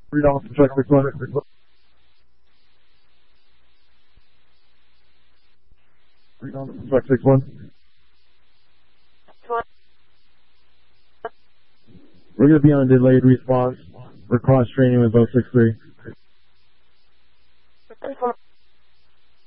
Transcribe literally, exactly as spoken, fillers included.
Read off the track six one. Read off the track six one. We're going to be on a delayed response. We're cross training with oh six three.